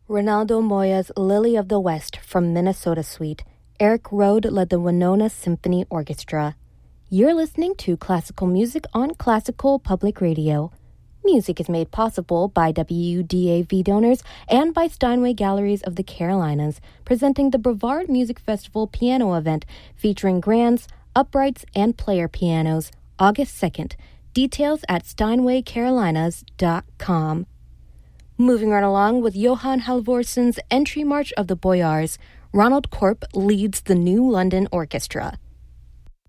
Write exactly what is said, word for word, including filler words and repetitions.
Ronaldo Moya's Lily of the West from Minnesota Suite. Eric Rode led the Winona Symphony Orchestra. You're listening to classical music on Classical Public Radio. Music is made possible by W D A V donors and by Steinway Galleries of the Carolinas, presenting the Brevard Music Festival piano event featuring grands, uprights, and player pianos, August second. Details at steinway carolinas dot com. Moving right along with Johann Halvorson's Entry March of the Boyars, Ronald Korp leads the New London Orchestra.